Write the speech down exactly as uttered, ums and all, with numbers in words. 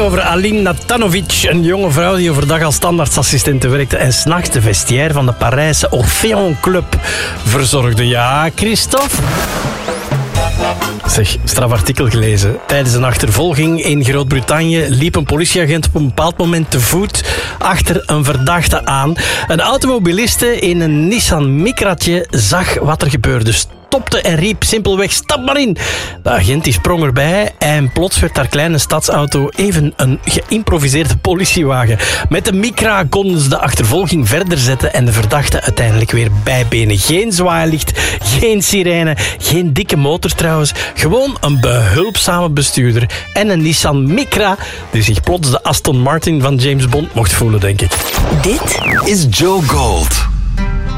over Aline Natanovic, een jonge vrouw die overdag als standaardsassistente werkte en 's nachts de vestiaire van de Parijse Orpheon Club verzorgde. Ja, Christophe? Zeg, straf artikel gelezen. Tijdens een achtervolging in Groot-Brittannië liep een politieagent op een bepaald moment te voet achter een verdachte aan. Een automobiliste in een Nissan Micratje zag wat er gebeurde. Stopte en riep simpelweg: stap maar in. De agent die sprong erbij en plots werd haar kleine stadsauto even een geïmproviseerde politiewagen. Met de Micra konden ze de achtervolging verder zetten en de verdachte uiteindelijk weer bijbenen. Geen zwaailicht, geen sirene, geen dikke motor trouwens. Gewoon een behulpzame bestuurder en een Nissan Micra die zich plots de Aston Martin van James Bond mocht voelen, denk ik. Dit is Joe Gold.